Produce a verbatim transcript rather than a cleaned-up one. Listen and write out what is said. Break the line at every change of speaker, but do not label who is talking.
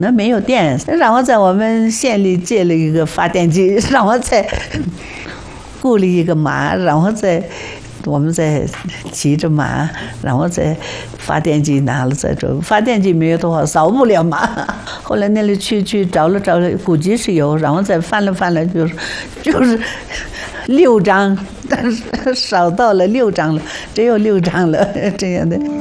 那没有电，让我在我们县里借了一个发电机，让我再雇了一个马，让我再我们再骑着马，让我再发电机拿了再走。发电机没有多少，扫不了马。后来那里去去找了找了，估计是有，然后再翻了翻了，就是就是六张，但是扫到了六张了，只有六张了这样的。